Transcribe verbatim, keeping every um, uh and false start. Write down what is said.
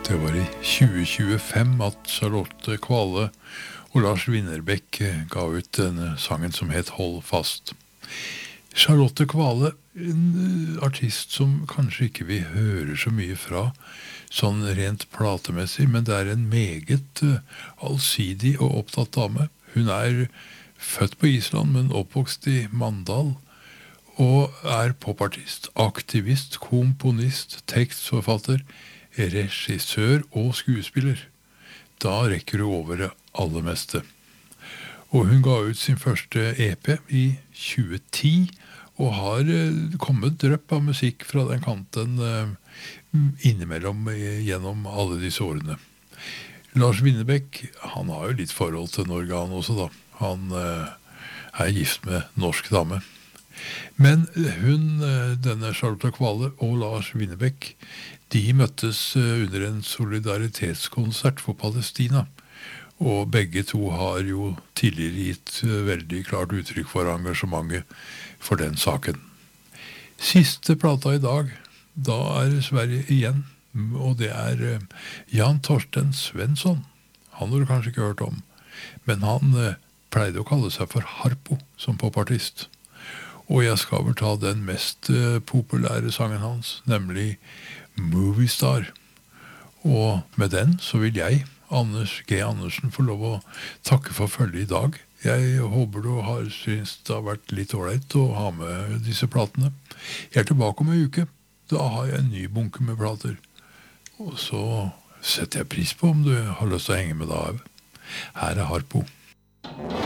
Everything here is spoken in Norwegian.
Det var i tjue tjuefem at Charlotte Kvale og Lars Winnerbäck ga ut denne sangen som het Hold fast. Charlotte Kvale, en artist som kanskje ikke vi hører så mye fra, sånn rent platemessig, men det er en meget allsidig og opptatt dame. Hun er født på Island, men oppvokst i Mandal, og er popartist, aktivist, komponist, tekstforfatter, regissør og skuespiller. Da rekker hun over det aller meste. Og hun ga ut sin første E P i tjue ti, og har kommet drøpp av musikk fra den kanten innimellom gjennom alle disse årene. Lars Winnerbäck, han har jo litt forhold til Norge han også da. Han er gift med norsk dame. Men hun, denne Charlotte Kvale og Lars Winnerbäck, de møttes under en solidaritetskonsert for Palestina, og begge to har jo tidligere gitt veldig klart uttrykk for engasjementet for den saken. Siste plata i dag, da er Sverige igjen, og det er Jan Torsten Svensson. Han har du kanskje ikke hørt om, men han pleide å kalle seg for Harpo som popartist. Og jeg skal vel ta den mest populære sangen hans, nemlig Movie Star. Og med den så vil jeg, Anders G. Andersen, få lov å takke for følget i dag. Jeg håper du har syntes det har vært litt ålreit å ha med disse platene. Jeg er tilbake om en uke. Da har jeg en ny bunke med plater. Og så setter jeg pris på om du har lyst til å henge med da. Her er Harpo.